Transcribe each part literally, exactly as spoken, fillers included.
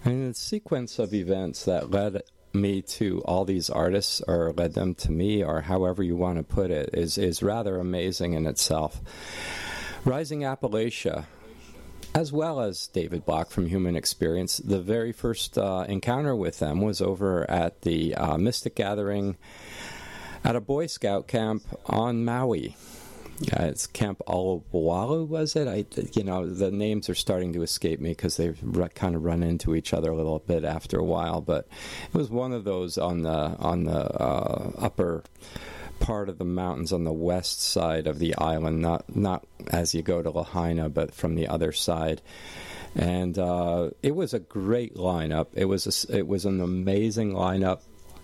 And the sequence of events that led me to all these artists, or led them to me, or however you want to put it, is, is rather amazing in itself. Rising Appalachia, as well as David Block from Human Experience, the very first uh, encounter with them was over at the uh, Mystic Gathering at a Boy Scout camp on Maui. Uh, it's Camp Olowalu, was it? I, you know, the names are starting to escape me because they've r- kind of run into each other a little bit after a while. But it was one of those on the on the uh, upper part of the mountains on the west side of the island, not not as you go to Lahaina, but from the other side. And uh, it was a great lineup. It was a, it was an amazing lineup.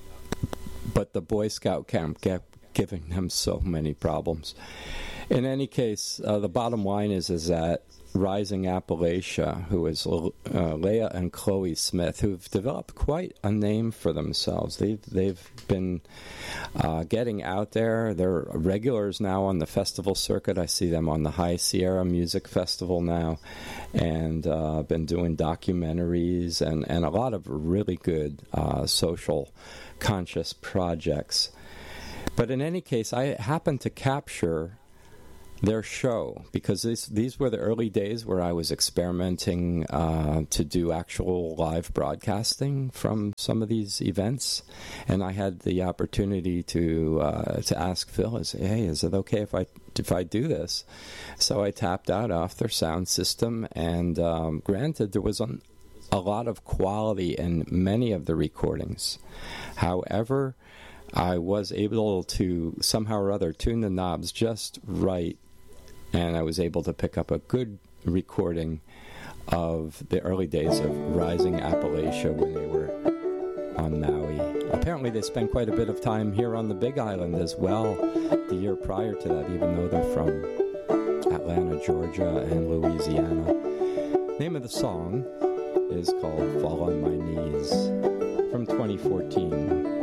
But the Boy Scout camp kept giving them so many problems. In any case, uh, the bottom line is is that Rising Appalachia, who is uh, Leah and Chloe Smith, who've developed quite a name for themselves. They've, they've been uh, getting out there. They're regulars now on the festival circuit. I see them on the High Sierra Music Festival now, and uh, been doing documentaries and, and a lot of really good uh, social conscious projects. But in any case, I happened to capture their show because these, these were the early days where I was experimenting uh, to do actual live broadcasting from some of these events. And I had the opportunity to uh, to ask Phil, and say, hey, is it okay if I if I do this? So I tapped out off their sound system, and um, granted, there was an, a lot of quality in many of the recordings. However, I was able to somehow or other tune the knobs just right, and I was able to pick up a good recording of the early days of Rising Appalachia when they were on Maui. Apparently they spent quite a bit of time here on the Big Island as well the year prior to that, even though they're from Atlanta, Georgia, and Louisiana. Name of the song is called Fall on My Knees from twenty fourteen.